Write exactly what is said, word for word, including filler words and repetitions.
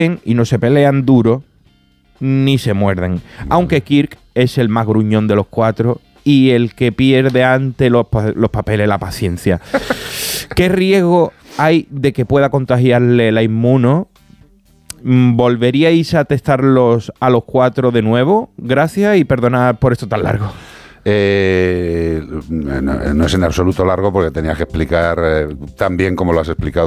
y no se pelean duro ni se muerden. Aunque Kirk es el más gruñón de los cuatro y el que pierde ante los, los papeles la paciencia. ¿Qué riesgo hay de que pueda contagiarle la inmuno? ¿Volveríais a testarlos a los cuatro de nuevo? Gracias y perdonad por esto tan largo. Eh, no, no es en absoluto largo porque tenías que explicar eh, tan bien como lo has explicado